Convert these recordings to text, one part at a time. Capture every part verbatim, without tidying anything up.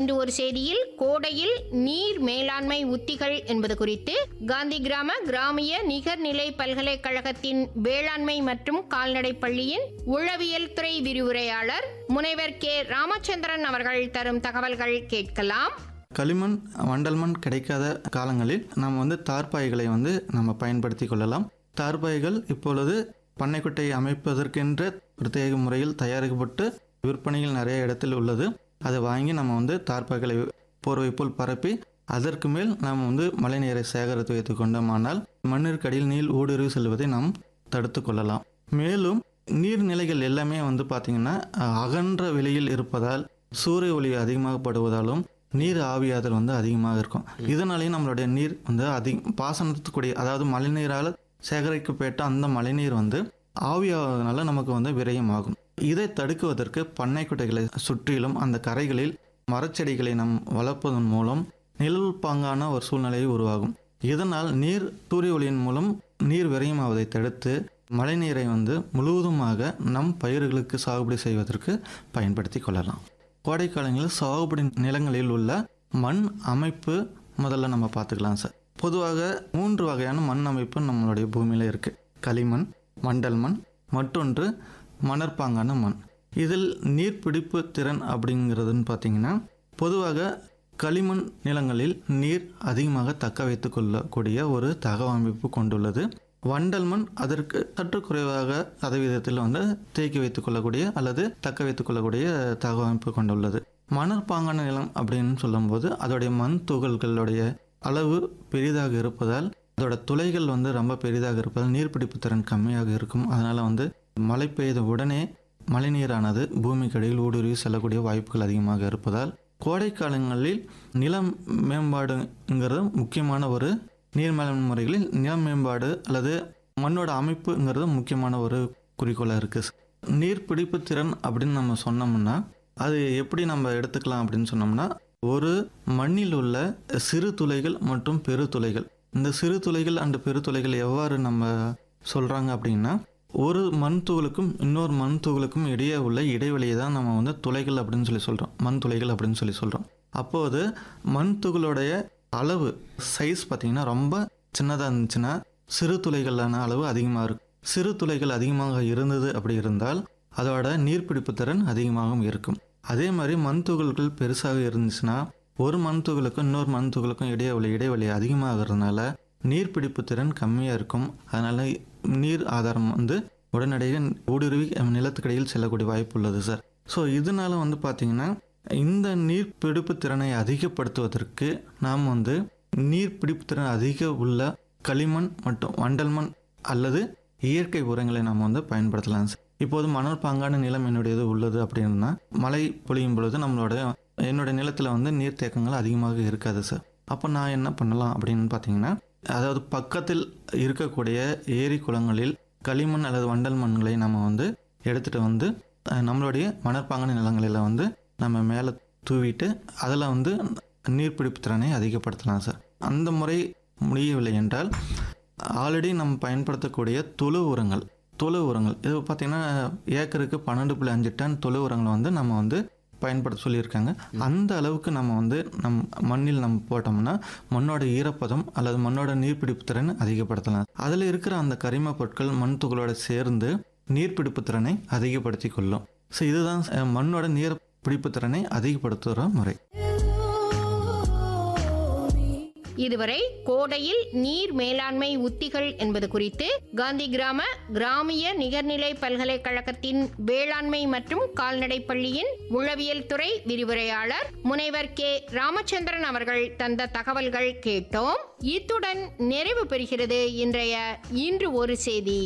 இன்று ஒரு செய்தியில் கோடையில் நீர் மேலாண்மை உத்திகள் என்பது குறித்து காந்தி கிராம கிராமிய நிகர்நிலை பல்கலைக்கழகத்தின் வேளாண்மை மற்றும் கால்நடை பள்ளியின் உழவியல் துறை விரிவுரையாளர் முனைவர் கே ராமச்சந்திரன் அவர்கள் தரும் தகவல்கள் கேட்கலாம். களிமண் வண்டல் மண் கிடைக்காத காலங்களில் நாம் வந்து தார்பாய்களை வந்து நம்ம பயன்படுத்தி கொள்ளலாம். தார்பாய்கள் இப்பொழுது பண்ணைக்குட்டை அமைப்பதற்கென்ற பிரத்யேக முறையில் தயாரிக்கப்பட்டு விற்பனையில் நிறைய இடத்தில் உள்ளது. அதை வாங்கி நம்ம வந்து தார்பாய்களை போர்வை போல் பரப்பி அதற்கு மேல் நாம் வந்து மழைநீரை சேகரித்து வைத்து கொண்டோமானால் மண்ணிற்கடியில் நீர் ஊடுருவி செல்வதை நாம் தடுத்து கொள்ளலாம். மேலும் நீர்நிலைகள் எல்லாமே வந்து பார்த்திங்கன்னா அகன்ற வெளியில் இருப்பதால் சூரிய ஒளி அதிகமாக படுவதாலும் நீர் ஆவியாதல் வந்து அதிகமாக இருக்கும். இதனாலேயும் நம்மளுடைய நீர் வந்து அதிக பாசனத்துக்குரிய அதாவது மழைநீரால் சேகரிக்கப்பட்ட அந்த மழைநீர் வந்து ஆவியாவதனால நமக்கு வந்து விரயமாகும். இதை தடுக்குவதற்கு பண்ணைக்குட்டைகளை சுற்றிலும் அந்த கரைகளில் மரச்செடிகளை நாம் வளர்ப்பதன் மூலம் நிழல் பாங்கான ஒரு சூழ்நிலை உருவாகும். இதனால் நீர் சூரிய ஒளியின் மூலம் நீர் விரயமாவதை தடுத்து மழைநீரை வந்து முழுவதுமாக நம் பயிர்களுக்கு சாகுபடி செய்வதற்கு பயன்படுத்தி கொள்ளலாம். கோடைக்காலங்களில் சாகுபடி நிலங்களில் உள்ள மண் அமைப்பு முதல்ல நம்ம பார்த்துக்கலாம் சார். பொதுவாக மூன்று வகையான மண் அமைப்பு நம்மளுடைய பூமியில் இருக்குது. களிமண், வண்டல் மண், மற்றொன்று மணற்பாங்கான மண். இதில் நீர்பிடிப்பு திறன் அப்படிங்கிறதுன்னு பார்த்திங்கன்னா பொதுவாக களிமண் நிலங்களில் நீர் அதிகமாக தக்க வைத்து கொள்ளக்கூடிய ஒரு தகவமைப்பு கொண்டுள்ளது. வண்டல் மண் அதற்கு சற்று குறைவாக சதவீதத்தில் வந்து தேக்கி வைத்துக் கொள்ளக்கூடிய அல்லது தக்க வைத்துக் கொள்ளக்கூடிய தகவமைப்பு கொண்டுள்ளது. மணற்பாங்கான நிலம் அப்படின்னு சொல்லும்போது அதோடைய மண் துகள்களுடைய அளவு பெரிதாக இருப்பதால் அதோட துளைகள் வந்து ரொம்ப பெரிதாக இருப்பதால் நீர்பிடிப்பு திறன் கம்மியாக இருக்கும். அதனால் வந்து மழை பெய்த உடனே மழைநீரானது பூமிக்கடியில் ஊடுருவி செல்லக்கூடிய வாய்ப்புகள் அதிகமாக இருப்பதால் கோடைக்காலங்களில் நிலம் மேம்பாடுங்கிறது முக்கியமான ஒரு நீர் மேலாண்மை முறைகளில் நில மேம்பாடு அல்லது மண்ணோட அமைப்புங்கிறது முக்கியமான ஒரு குறிக்கோளாக இருக்குது. நீர்பிடிப்பு திறன் அப்படின்னு நம்ம சொன்னோம்னா அது எப்படி நம்ம எடுத்துக்கலாம் அப்படின்னு சொன்னோம்னா ஒரு மண்ணில் உள்ள சிறு துளைகள் மற்றும் பெரு துளைகள். இந்த சிறு துளைகள் அண்டு பெரு துளைகள் எவ்வாறு நம்ம சொல்கிறாங்க அப்படின்னா ஒரு மண் துகளுக்கும் இன்னொரு மண் துகளுக்கும் இடையே உள்ள இடைவெளியை தான் நம்ம வந்து துளைகள் அப்படின்னு சொல்லி சொல்கிறோம், மண் துளைகள் அப்படின்னு சொல்லி சொல்கிறோம். அப்போது மண் துகளுடைய அளவு சைஸ் பார்த்திங்கன்னா ரொம்ப சின்னதாக இருந்துச்சுன்னா சிறு துளைகளான அளவு அதிகமாக இருக்கும். சிறு துளைகள் அதிகமாக இருந்தது அப்படி இருந்தால் அதோட நீர்பிடிப்பு திறன் அதிகமாகவும் இருக்கும். அதே மாதிரி மண் துகள்கள் பெருசாக இருந்துச்சுன்னா ஒரு மண் துகளுக்கும் இன்னொரு மண் துகளுக்கும் இடையே உள்ள இடைவெளி அதிகமாகிறதுனால நீர்பிடிப்பு திறன் கம்மியாக இருக்கும். அதனால் நீர் ஆதாரம் வந்து உடனடியாக ஊடுருவி நிலத்துக்கடியில் செல்லக்கூடிய வாய்ப்பு உள்ளது சார். ஸோ இதனால வந்து பார்த்திங்கன்னா இந்த நீர்பிடிப்பு திறனை அதிகப்படுத்துவதற்கு நாம் வந்து நீர்பிடிப்பு திறன் அதிக உள்ள களிமண் மற்றும் வண்டல் மண் அல்லது இயற்கை உரங்களை நாம் வந்து பயன்படுத்தலாம் சார். இப்போது மணல் பாங்கான நிலம் என்னுடையது உள்ளது அப்படின்னா மழை பொழியும் பொழுது நம்மளோட என்னுடைய நிலத்தில் வந்து நீர்த்தேக்கங்கள் அதிகமாக இருக்காது சார். அப்போ நான் என்ன பண்ணலாம் அப்படின்னு பார்த்தீங்கன்னா அதாவது பக்கத்தில் இருக்கக்கூடிய ஏரி குளங்களில் களிமண் அல்லது வண்டல் மண்களை நம்ம வந்து எடுத்துகிட்டு வந்து நம்மளுடைய மணற்பாங்கான நிலங்களில் வந்து நம்ம மேலே தூவிட்டு அதில் வந்து நீர்பிடிப்பு திறனை அதிகப்படுத்தலாம் சார். அந்த முறை முடியவில்லை என்றால் ஆல்ரெடி நம்ம பயன்படுத்தக்கூடிய தொழு உரங்கள் தொழு உரங்கள் இது பார்த்திங்கன்னா ஏக்கருக்கு பன்னெண்டு புள்ளி அஞ்சு டன் தொழு உரங்களை வந்து நம்ம வந்து பயன்படுத்த சொல்லியிருக்காங்க. அந்த அளவுக்கு நம்ம வந்து நம் மண்ணில் நம்ம போட்டோம்னா மண்ணோட ஈரப்பதம் அல்லது மண்ணோட நீர்பிடிப்பு திறன் அதிகப்படுத்தலாம். அதில் இருக்கிற அந்த கரிம பொருட்கள் மண் துகளோட சேர்ந்து நீர்பிடிப்பு திறனை அதிகப்படுத்தி கொள்ளும். ஸோ இதுதான் மண்ணோட நீர் பிடிப்பு திறனை அதிகப்படுத்துகிற முறை. இதுவரை கோடையில் நீர் மேலாண்மை உத்திகள் என்பது குறித்து காந்தி கிராம கிராமிய நிகர்நிலை பல்கலைக்கழகத்தின் வேளாண்மை மற்றும் கால்நடை பள்ளியின் உழவியல் துறை விரிவுரையாளர் முனைவர் கே ராமச்சந்திரன் அவர்கள் தந்த தகவல்கள் கேட்டோம். இத்துடன் நிறைவு பெறுகிறது இன்றைய இன்று ஒரு செய்தி.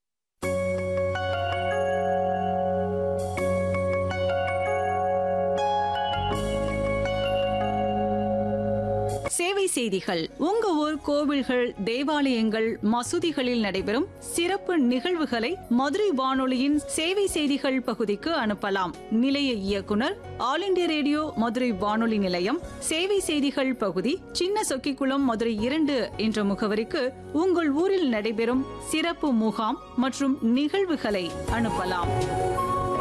சேவை செய்திகள். உங்க ஊர் கோவில்கள், தேவாலயங்கள், மசூதிகளில் நடைபெறும் சிறப்பு நிகழ்வுகளை மதுரை வானொலியின் சேவை செய்திகள் பகுதிக்கு அனுப்பலாம். நிலைய இயக்குனர், ஆல் இண்டியா ரேடியோ மதுரை வானொலி நிலையம், சேவை செய்திகள் பகுதி, சின்ன சொக்கிக்குளம், மதுரை இரண்டு என்ற முகவரிக்கு உங்கள் ஊரில் நடைபெறும் சிறப்பு முகாம் மற்றும் நிகழ்வுகளை அனுப்பலாம்.